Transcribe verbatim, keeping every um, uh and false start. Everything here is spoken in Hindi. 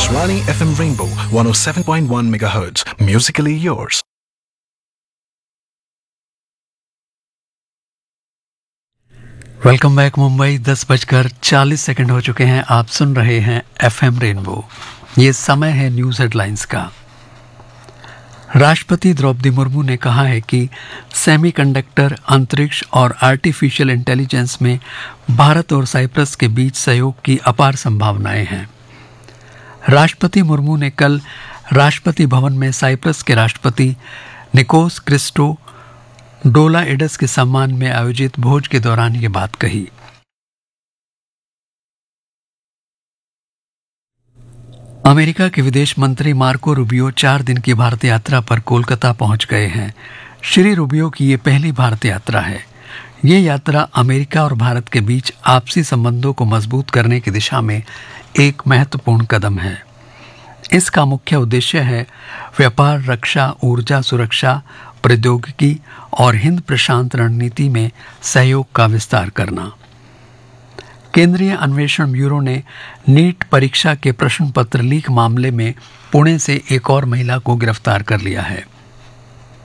Akashvani F M Rainbow one oh seven point one megahertz. Musically yours. Welcome back Mumbai. दस बजकर चालीस सेकंड हो चुके हैं। आप सुन रहे हैं एफएम रेनबो। ये समय है न्यूज़ हेडलाइंस का। राष्ट्रपति द्रौपदी मुर्मू ने कहा है कि सेमीकंडक्टर, अंतरिक्ष और आर्टिफिशियल इंटेलिजेंस में भारत और साइप्रस के बीच सहयोग की अपार संभावनाएं हैं। राष्ट्रपति मुर्मू ने कल राष्ट्रपति भवन में साइप्रस के राष्ट्रपति निकोस क्रिस्टो डोलाइडस के सम्मान में आयोजित भोज के दौरान ये बात कही। अमेरिका के विदेश मंत्री मार्को रूबियो चार दिन की भारत यात्रा पर कोलकाता पहुंच गए हैं। श्री रूबियो की ये पहली भारत यात्रा है। ये यात्रा अमेरिका और भारत के बीच आपसी संबंधों को मजबूत करने की दिशा में एक महत्वपूर्ण कदम है। इसका मुख्य उद्देश्य है व्यापार, रक्षा, ऊर्जा, सुरक्षा, प्रौद्योगिकी और हिंद प्रशांत रणनीति में सहयोग का विस्तार करना। केंद्रीय अन्वेषण ब्यूरो ने नीट परीक्षा के प्रश्न पत्र लीक मामले में पुणे से एक और महिला को गिरफ्तार कर लिया है।